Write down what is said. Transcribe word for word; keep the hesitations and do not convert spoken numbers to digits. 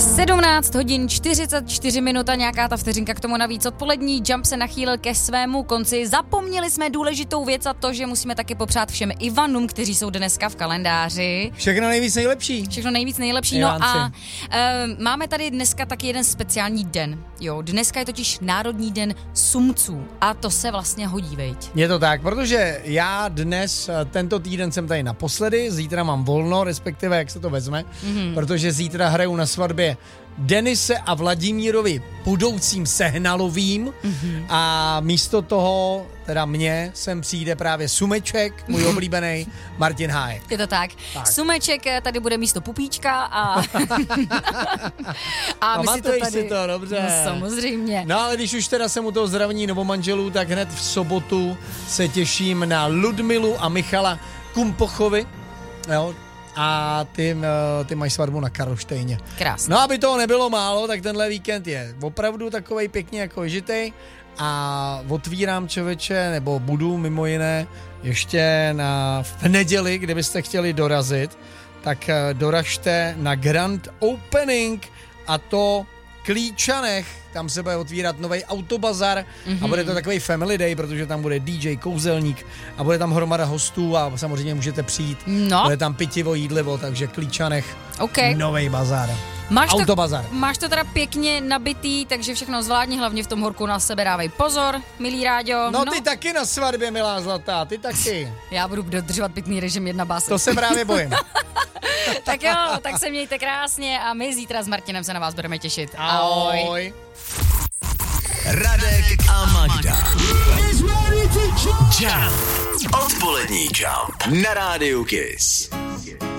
sedmnáct hodin čtyřicet čtyři minut a nějaká ta vteřinka k tomu navíc. Odpolední Jump se nachýlil ke svému konci. Zapomněli jsme důležitou věc a to, že musíme taky popřát všem Ivanům, kteří jsou dneska v kalendáři. Všechno nejvíc nejlepší. Všechno nejvíc nejlepší. Ivánci. No a uh, máme tady dneska taky jeden speciální den. Jo, dneska je totiž Národní den sumců a to se vlastně hodí, veď? Je to tak, protože já dnes, tento týden jsem tady naposledy, zítra mám volno, respektive jak se to vezme, mm-hmm. protože zítra hraju na svatbě Denise a Vladimírovi budoucím Sehnalovým mm-hmm. a místo toho, teda mě, sem přijde právě Sumeček, můj oblíbený Martin Hájek. Je to tak. tak. Sumeček tady bude místo Pupíčka a... a my si to tady... si to, dobře. No, samozřejmě. No ale když už teda jsem u toho zdravení novomanželů, tak hned v sobotu se těším na Ludmilu a Michala Kumpochovi, jo, a ty, ty mají svatbu na Karlštejně. Krásně. No aby toho nebylo málo, tak tenhle víkend je opravdu takovej pěkně jako žitej a otvírám, člověče, nebo budu mimo jiné ještě na, v neděli, kdybyste chtěli dorazit, tak doražte na Grand Opening a to Klíčanech, tam se bude otvírat nový autobazar mm-hmm. a bude to takový family day, protože tam bude D J, kouzelník a bude tam hromada hostů a samozřejmě můžete přijít. No. Bude tam pitivo, jídlivo, takže Klíčanech, okay. nový bazar. Máš autobazar. To, máš to teda pěkně nabitý, takže všechno zvládni, hlavně v tom horku na sebe dávej pozor, milý Ráďo. No, no ty taky na svatbě, milá zlatá, ty taky. Já budu dodržovat pitný režim jedna báse. To se právě bojím. Tak jo, tak se mějte krásně a my zítra s Martinem se na vás budeme těšit. Ahoj. Ahoj. Radek a Magda. Jump. Odpolední Jump na rádiu Kiss.